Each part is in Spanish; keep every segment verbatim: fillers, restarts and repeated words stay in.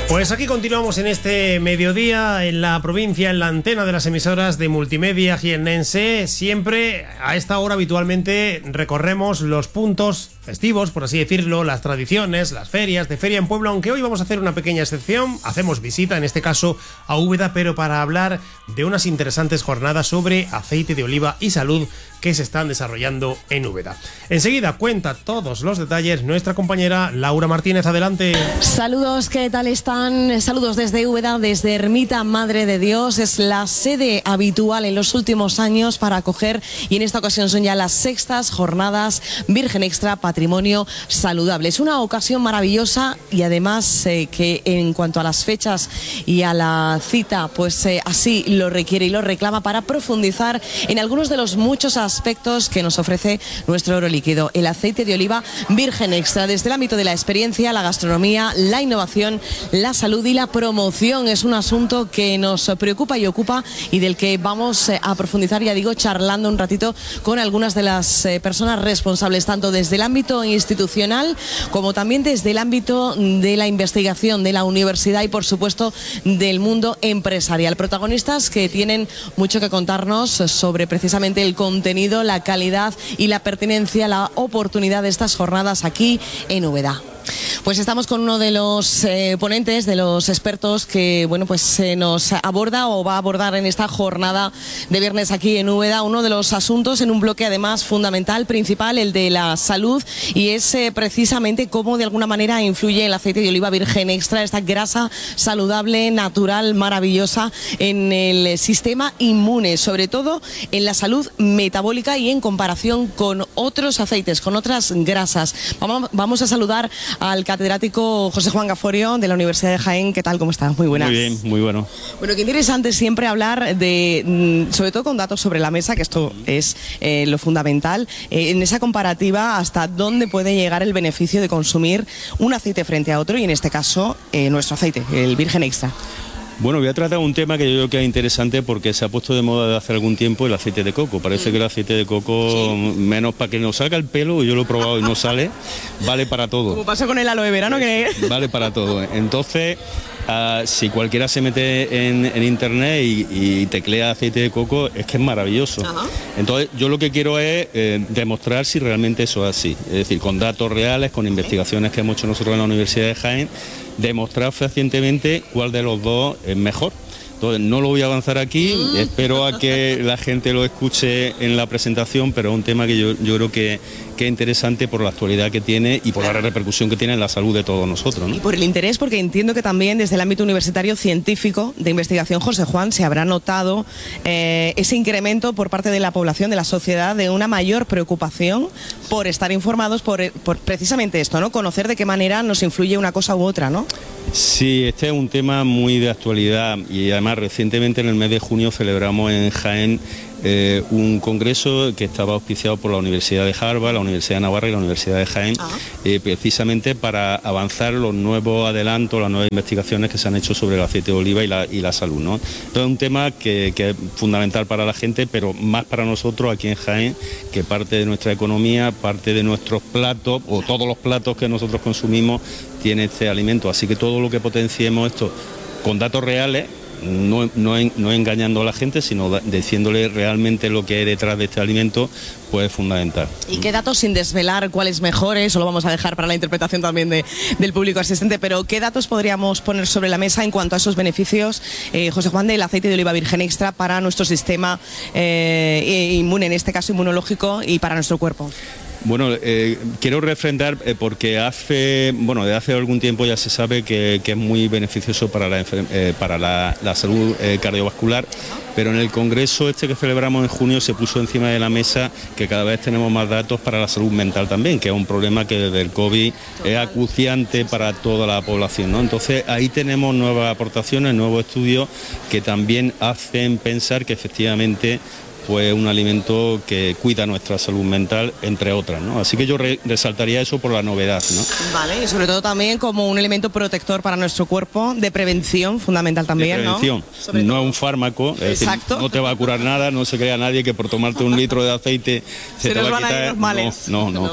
Pues aquí continuamos en este mediodía en la provincia, en la antena de las emisoras de Multimedia jiennense. Siempre a esta hora habitualmente recorremos los puntos festivos, por así decirlo, las tradiciones, las ferias de Feria en Pueblo, aunque hoy vamos a hacer una pequeña excepción. Hacemos visita, en este caso a Úbeda, pero para hablar de unas interesantes jornadas sobre aceite de oliva y salud que se están desarrollando en Úbeda. Enseguida cuenta todos los detalles nuestra compañera Laura Martínez. Adelante. Saludos, ¿qué tal están? Saludos desde Úbeda, desde Ermita Madre de Dios. Es la sede habitual en los últimos años para acoger, y en esta ocasión son ya las sextas jornadas Virgen Extra Patrimonio Saludable. Es una ocasión maravillosa y además eh, que en cuanto a las fechas y a la cita, pues eh, así lo requiere y lo reclama para profundizar en algunos de los muchos aspectos que nos ofrece nuestro oro líquido, el aceite de oliva Virgen Extra, desde el ámbito de la experiencia, la gastronomía, la innovación, la salud y la promoción. Es un asunto que nos preocupa y ocupa y del que vamos a profundizar, ya digo, charlando un ratito con algunas de las personas responsables, tanto desde el ámbito institucional como también desde el ámbito de la investigación, de la universidad y por supuesto del mundo empresarial. Protagonistas que tienen mucho que contarnos sobre precisamente el contenido, la calidad y la pertinencia, la oportunidad de estas jornadas aquí en Úbeda. Pues estamos con uno de los eh, ponentes, de los expertos que bueno pues se eh, nos aborda o va a abordar en esta jornada de viernes aquí en Úbeda uno de los asuntos en un bloque además fundamental, principal, el de la salud, y es eh, precisamente cómo de alguna manera influye el aceite de oliva Virgen Extra, esta grasa saludable, natural, maravillosa en el sistema inmune, sobre todo en la salud metabólica y en comparación con otros aceites, con otras grasas. Vamos, vamos a saludar al catedrático José Juan Gaforio de la Universidad de Jaén. ¿Qué tal? ¿Cómo estás? Muy buenas. Muy bien, muy bueno. Bueno, qué interesante siempre hablar de, sobre todo con datos sobre la mesa, que esto es eh, lo fundamental, eh, en esa comparativa hasta dónde puede llegar el beneficio de consumir un aceite frente a otro, y en este caso eh, nuestro aceite, el Virgen Extra. Bueno, voy a tratar un tema que yo creo que es interesante porque se ha puesto de moda desde hace algún tiempo, el aceite de coco. Parece que el aceite de coco, sí, menos para que nos salga el pelo, yo lo he probado y no sale, vale para todo. Como pasa con el aloe vera, ¿no? Que... Vale para todo. Entonces, uh, si cualquiera se mete en, en internet y, y teclea aceite de coco, es que es maravilloso. Ajá. Entonces, yo lo que quiero es eh, demostrar si realmente eso es así. Es decir, con datos reales, con investigaciones que hemos hecho nosotros en la Universidad de Jaén, demostrar fehacientemente cuál de los dos es mejor. Entonces, no lo voy a avanzar aquí, espero a que la gente lo escuche en la presentación, pero es un tema que yo, yo creo que, que es interesante por la actualidad que tiene y por la repercusión que tiene en la salud de todos nosotros, ¿no? Y por el interés, porque entiendo que también desde el ámbito universitario científico de investigación, José Juan, se habrá notado eh, ese incremento por parte de la población, de la sociedad, de una mayor preocupación por estar informados, por, por precisamente esto, ¿no? Conocer de qué manera nos influye una cosa u otra, ¿no? Sí, este es un tema muy de actualidad y además recientemente en el mes de junio celebramos en Jaén eh, un congreso que estaba auspiciado por la Universidad de Harvard, la Universidad de Navarra y la Universidad de Jaén, eh, precisamente para avanzar los nuevos adelantos, las nuevas investigaciones que se han hecho sobre el aceite de oliva y la, y la salud, ¿no? Entonces es un tema que, que es fundamental para la gente, pero más para nosotros aquí en Jaén, que parte de nuestra economía, parte de nuestros platos o todos los platos que nosotros consumimos tiene este alimento, así que todo lo que potenciemos esto con datos reales, no, no, no engañando a la gente, sino diciéndole realmente lo que hay detrás de este alimento, pues es fundamental. ¿Y qué datos, sin desvelar cuál es mejor? Eso lo vamos a dejar para la interpretación también de, del público asistente, pero ¿qué datos podríamos poner sobre la mesa en cuanto a esos beneficios, eh, José Juan, del aceite de oliva Virgen Extra para nuestro sistema eh, inmune, en este caso inmunológico, y para nuestro cuerpo? Bueno, eh, quiero refrendar eh, porque hace, bueno, de hace algún tiempo ya se sabe que, que es muy beneficioso para la, eh, para la, la salud eh, cardiovascular, pero en el congreso este que celebramos en junio se puso encima de la mesa que cada vez tenemos más datos para la salud mental también, que es un problema que desde el COVID es acuciante para toda la población, ¿no? Entonces ahí tenemos nuevas aportaciones, nuevos estudios que también hacen pensar que efectivamente pues un alimento que cuida nuestra salud mental, entre otras, ¿no? Así que yo re resaltaría eso por la novedad, ¿no? Vale, y sobre todo también como un elemento protector para nuestro cuerpo, de prevención, fundamental también, de prevención, ¿no? No es un fármaco, es decir, no te va a curar nada, no se crea nadie que por tomarte un litro de aceite se, se te va a quitar. Van a ir los males. No, no, no. no.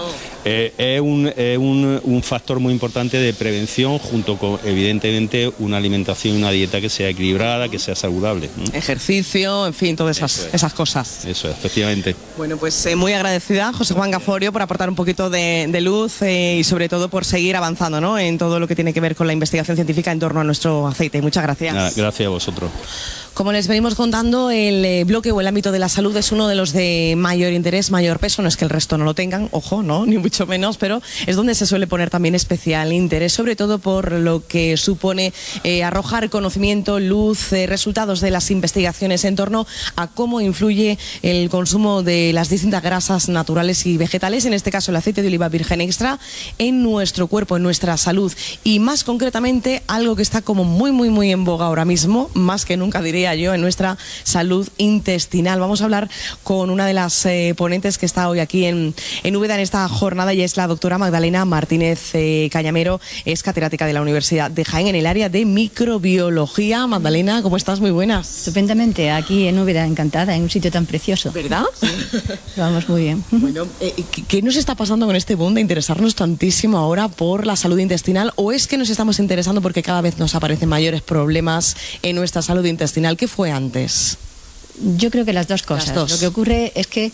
Eh, es un, es un, un factor muy importante de prevención, junto con, evidentemente, una alimentación y una dieta que sea equilibrada, que sea saludable. ¿Mm? Ejercicio, en fin, todas esas, Eso es. esas cosas. Eso, efectivamente. Bueno, pues eh, muy agradecida, José Juan Gaforio, por aportar un poquito de, de luz eh, y sobre todo por seguir avanzando, ¿no?, en todo lo que tiene que ver con la investigación científica en torno a nuestro aceite. Muchas gracias. Nada, gracias a vosotros. Como les venimos contando, el eh, bloque o el ámbito de la salud es uno de los de mayor interés, mayor peso. No es que el resto no lo tengan, ojo, no, ni mucho menos, pero es donde se suele poner también especial interés, sobre todo por lo que supone eh, arrojar conocimiento, luz, eh, resultados de las investigaciones en torno a cómo influye el consumo de las distintas grasas naturales y vegetales, en este caso el aceite de oliva virgen extra, en nuestro cuerpo, en nuestra salud. Y más concretamente, algo que está como muy, muy, muy en boga ahora mismo, más que nunca diría yo, en nuestra salud intestinal. Vamos a hablar con una de las eh, ponentes que está hoy aquí en, en Úbeda en esta jornada, y es la doctora Magdalena Martínez eh, Cañamero. Es catedrática de la Universidad de Jaén en el área de microbiología. Magdalena, ¿cómo estás? Muy buenas. Estupendamente, aquí en Úbeda, encantada, en un sitio tan precioso. ¿Verdad? Sí. Vamos muy bien. Bueno, eh, ¿qué nos está pasando con este boom de interesarnos tantísimo ahora por la salud intestinal? ¿O es que nos estamos interesando porque cada vez nos aparecen mayores problemas en nuestra salud intestinal? ¿Qué fue antes? Yo creo que las dos cosas. Las dos. Lo que ocurre es que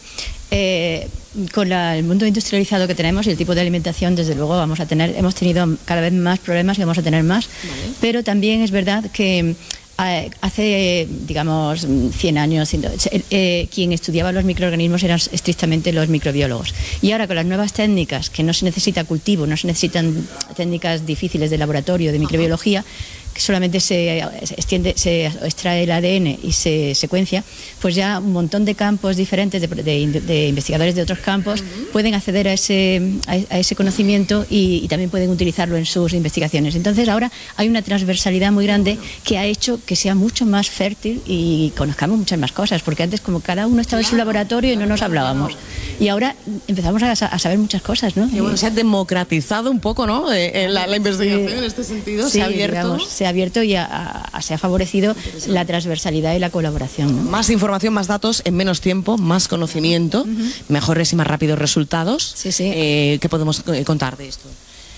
eh, con la, el mundo industrializado que tenemos y el tipo de alimentación, desde luego vamos a tener, hemos tenido cada vez más problemas y vamos a tener más. Vale. Pero también es verdad que eh, hace, digamos, cien años, eh, quien estudiaba los microorganismos eran estrictamente los microbiólogos. Y ahora con las nuevas técnicas, que no se necesita cultivo, no se necesitan técnicas difíciles de laboratorio, de microbiología, que solamente se extiende, se extrae el A D N y se secuencia, pues ya un montón de campos diferentes de, de, de investigadores de otros campos uh-huh. pueden acceder a ese, a, a ese conocimiento y, y también pueden utilizarlo en sus investigaciones. Entonces ahora hay una transversalidad muy grande que ha hecho que sea mucho más fértil y conozcamos muchas más cosas, porque antes como cada uno estaba en su laboratorio y no nos hablábamos. Y ahora empezamos a, a saber muchas cosas, ¿no? Y bueno, se ha democratizado un poco, ¿no?, eh, la, la investigación sí, en este sentido, sí, se ha abierto. Digamos, se ha abierto y a, a, se ha favorecido la transversalidad y la colaboración, ¿no? Más información, más datos en menos tiempo, más conocimiento, uh-huh. mejores y más rápidos resultados. Sí, sí. Eh, ¿Qué podemos contar de esto?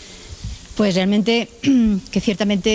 Pues realmente que ciertamente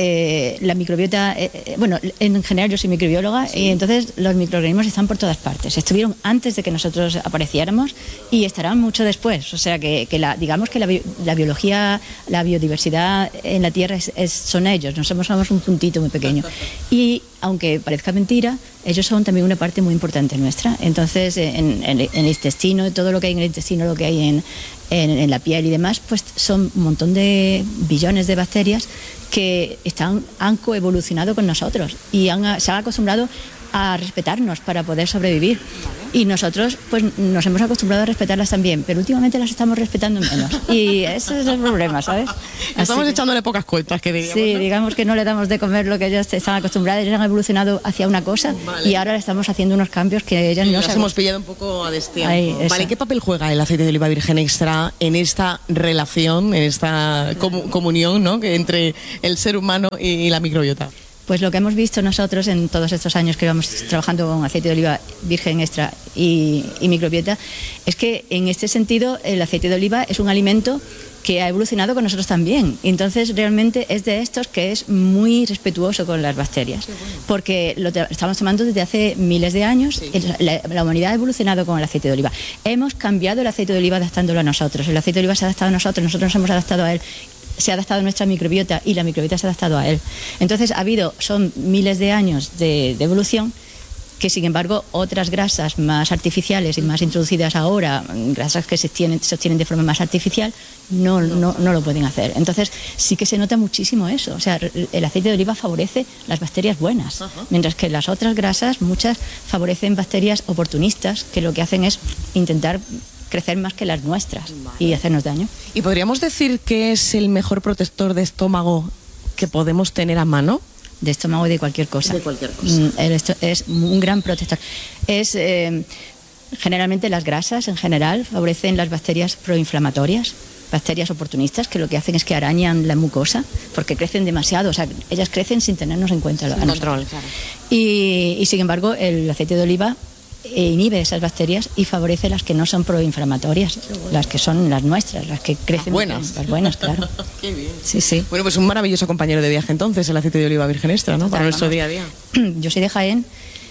eh, la microbiota, eh, bueno, en general yo soy microbióloga sí. y entonces los microorganismos están por todas partes. Estuvieron antes de que nosotros apareciéramos y estarán mucho después. O sea que, que la, digamos que la, la biología, la biodiversidad en la Tierra es, es, son ellos. Nosotros somos un puntito muy pequeño. Y aunque parezca mentira, ellos son también una parte muy importante nuestra. Entonces en, en, en el intestino, todo lo que hay en el intestino, lo que hay en En, en la piel y demás, pues son un montón de billones de bacterias que están, han coevolucionado con nosotros y han, se han acostumbrado a respetarnos para poder sobrevivir. Y nosotros pues nos hemos acostumbrado a respetarlas también, pero últimamente las estamos respetando menos. Y ese es el problema, ¿sabes? Estamos que, echándole pocas cuentas, que diríamos. Sí, ¿no? digamos que no le damos de comer lo que ellas están acostumbradas. Ellas han evolucionado hacia una cosa vale. y ahora le estamos haciendo unos cambios que ellas y no nos se hemos pillado un poco a destiempo. Ahí, vale, ¿qué papel juega el aceite de oliva virgen extra en esta relación, en esta com- comunión, ¿no?, que entre el ser humano y la microbiota? Pues lo que hemos visto nosotros en todos estos años que vamos trabajando con aceite de oliva virgen extra y, y microbiota es que en este sentido el aceite de oliva es un alimento que ha evolucionado con nosotros también. Entonces realmente es de estos que es muy respetuoso con las bacterias, porque lo te, estamos tomando desde hace miles de años. Sí. La, la humanidad ha evolucionado con el aceite de oliva. Hemos cambiado el aceite de oliva adaptándolo a nosotros. El aceite de oliva se ha adaptado a nosotros, nosotros nos hemos adaptado a él. Se ha adaptado a nuestra microbiota y la microbiota se ha adaptado a él. Entonces ha habido, son miles de años de, de evolución, que sin embargo otras grasas más artificiales y más introducidas ahora, grasas que se, tienen, se obtienen de forma más artificial, no, no, no lo pueden hacer. Entonces sí que se nota muchísimo eso. O sea, el aceite de oliva favorece las bacterias buenas, uh-huh. mientras que las otras grasas, muchas favorecen bacterias oportunistas, que lo que hacen es intentar crecer más que las nuestras vale. y hacernos daño. ¿Y podríamos decir que es el mejor protector de estómago que podemos tener a mano? De estómago y de cualquier cosa. De cualquier cosa. Es un gran protector. Es eh, generalmente las grasas en general favorecen las bacterias proinflamatorias, bacterias oportunistas, que lo que hacen es que arañan la mucosa porque crecen demasiado. O sea, ellas crecen sin tenernos en cuenta. Sin control, claro. Y, y sin embargo, el aceite de oliva inhibe esas bacterias y favorece las que no son proinflamatorias, las que son las nuestras, las que crecen. Las buenas. Las buenas, claro. Qué bien. Sí, sí. Bueno, pues un maravilloso compañero de viaje entonces, el aceite de oliva virgen extra, ¿no? Para nuestro día a día. Yo soy de Jaén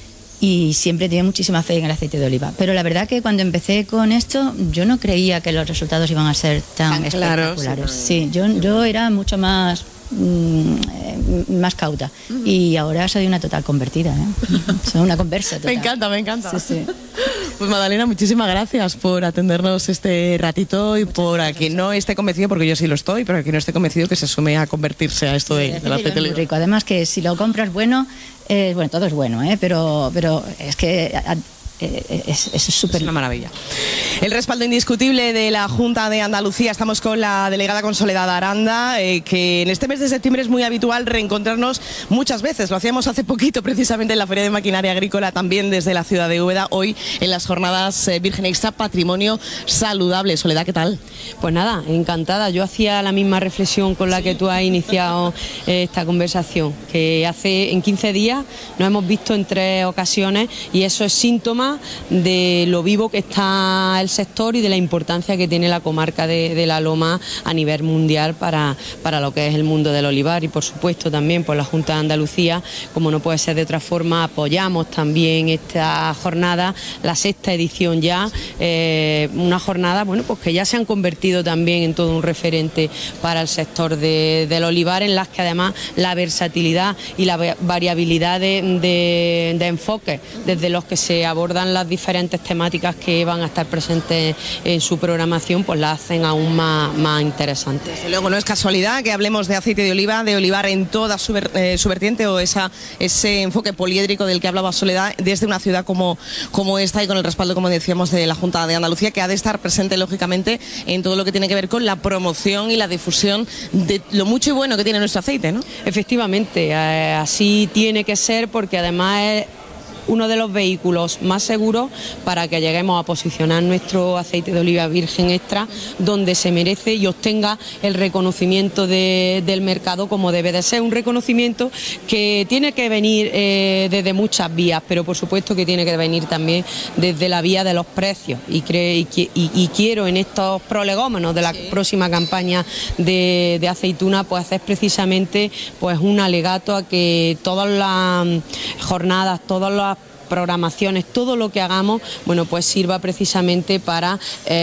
y siempre tenía muchísima fe en el aceite de oliva. Pero la verdad que cuando empecé con esto, yo no creía que los resultados iban a ser tan, Tan claros, espectaculares. sí. Sí, yo, yo era mucho más... Mm, eh, más cauta y ahora soy una total convertida, ¿eh? Soy una conversa total. Me encanta, me encanta. Sí, sí. Pues Magdalena, muchísimas gracias por atendernos este ratito y por a quien no esté convencido, porque yo sí lo estoy, pero a quien no esté convencido que se sume a convertirse a esto de, del aceite de muy oliva. rico. Además que si lo compras bueno, eh, bueno, todo es bueno, ¿eh? pero, pero es que a, Eh, es, es súper... Es una maravilla. El respaldo indiscutible de la Junta de Andalucía. Estamos con la delegada con Soledad Aranda, eh, que en este mes de septiembre es muy habitual reencontrarnos muchas veces. Lo hacíamos hace poquito precisamente en la Feria de Maquinaria Agrícola, también desde la ciudad de Úbeda, hoy en las jornadas eh, Virgen Extra Patrimonio Saludable. Soledad, ¿qué tal? Pues nada, encantada. Yo hacía la misma reflexión con la que tú has iniciado eh, esta conversación, que hace en quince días nos hemos visto en tres ocasiones y eso es síntoma de lo vivo que está el sector y de la importancia que tiene la comarca de, de La Loma a nivel mundial para, para lo que es el mundo del olivar. Y por supuesto también por la Junta de Andalucía, como no puede ser de otra forma, apoyamos también esta jornada, la sexta edición ya, eh, una jornada bueno pues que ya se han convertido también en todo un referente para el sector de, del olivar, en las que además la versatilidad y la variabilidad de, de, de enfoques desde los que se abordan las diferentes temáticas que van a estar presentes en su programación, pues la hacen aún más, más interesante. Desde luego no es casualidad que hablemos de aceite de oliva, de olivar en toda su, ver, eh, su vertiente, o esa, ese enfoque poliédrico del que hablaba Soledad, desde una ciudad como, como esta y con el respaldo, como decíamos, de la Junta de Andalucía, que ha de estar presente lógicamente en todo lo que tiene que ver con la promoción y la difusión de lo mucho y bueno que tiene nuestro aceite, ¿no? Efectivamente, eh, así tiene que ser, porque además es uno de los vehículos más seguros para que lleguemos a posicionar nuestro aceite de oliva virgen extra donde se merece y obtenga el reconocimiento de, del mercado como debe de ser. Un reconocimiento que tiene que venir eh, desde muchas vías, pero por supuesto que tiene que venir también desde la vía de los precios. Y, cre, y, y, y quiero en estos prolegómenos de la sí. próxima campaña de, de aceituna pues hacer precisamente pues un alegato a que todas las jornadas, todas las programaciones, todo lo que hagamos, bueno, pues sirva precisamente para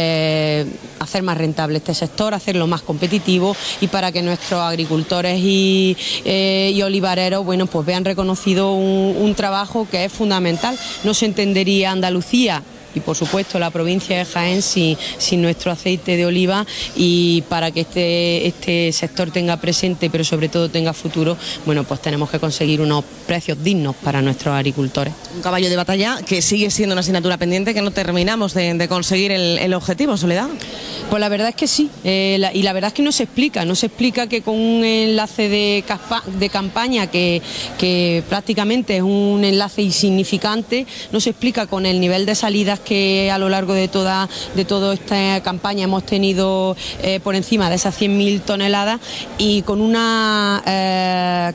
eh, hacer más rentable este sector, hacerlo más competitivo y para que nuestros agricultores y, eh, y olivareros, bueno, pues vean reconocido un, un trabajo que es fundamental. No se entendería Andalucía y por supuesto la provincia de Jaén sin, sin nuestro aceite de oliva, y para que este, este sector tenga presente pero sobre todo tenga futuro, bueno, pues tenemos que conseguir unos precios dignos para nuestros agricultores. Un caballo de batalla que sigue siendo una asignatura pendiente, que no terminamos de, de conseguir el, el objetivo, Soledad. Pues la verdad es que sí, eh, la, y la verdad es que no se explica, no se explica que con un enlace de, caspa, de campaña que, que prácticamente es un enlace insignificante, no se explica con el nivel de salidas que a lo largo de toda, de toda esta campaña hemos tenido eh, por encima de esas cien mil toneladas, y con una eh,